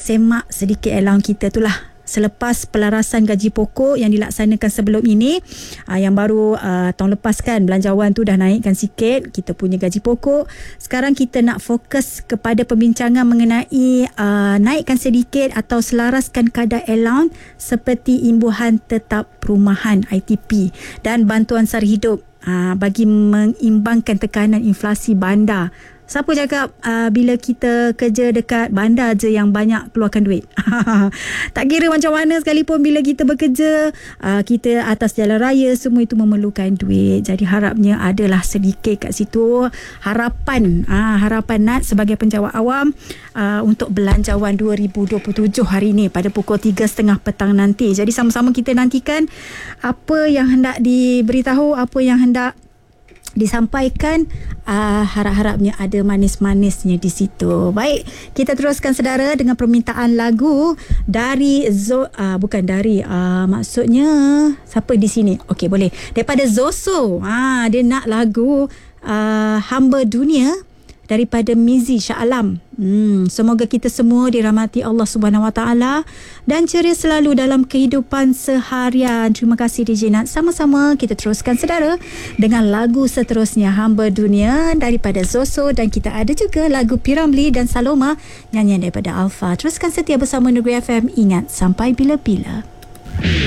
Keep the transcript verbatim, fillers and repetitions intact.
semak sedikit allowance kita tu lah. Selepas pelarasan gaji pokok yang dilaksanakan sebelum ini, uh, yang baru uh, tahun lepas kan, belanjawan tu dah naikkan sikit kita punya gaji pokok. Sekarang kita nak fokus kepada pembincangan mengenai uh, naikkan sedikit atau selaraskan kadar allowance seperti imbuhan tetap perumahan I T P dan bantuan sara hidup uh, bagi mengimbangkan tekanan inflasi bandar. Siapa cakap uh, bila kita kerja dekat bandar je yang banyak keluarkan duit? Tak kira macam mana sekalipun bila kita bekerja, uh, kita atas jalan raya, semua itu memerlukan duit. Jadi harapnya adalah sedikit kat situ harapan uh, harapan Nat sebagai penjawat awam uh, untuk belanjawan dua ribu dua puluh tujuh hari ni pada pukul tiga tiga puluh petang nanti. Jadi sama-sama kita nantikan apa yang hendak diberitahu, apa yang hendak disampaikan. Uh, harap-harapnya ada manis-manisnya di situ. Baik, kita teruskan saudara dengan permintaan lagu dari Zo, uh, bukan dari uh, maksudnya siapa di sini? Okey, boleh. Daripada Zoso. Ah, dia nak lagu uh, Hamba Dunia daripada Mizi Shah Alam. Hmm, semoga kita semua dirahmati Allah Subhanahu Wa Taala dan ceria selalu dalam kehidupan seharian. Terima kasih D J Nat. Sama-sama kita teruskan saudara dengan lagu seterusnya, Hamba Dunia daripada Zoso, dan kita ada juga lagu P. Ramlee dan Saloma, nyanyian daripada Alfa. Teruskan setia bersama Negeri F M. Ingat, sampai bila-bila.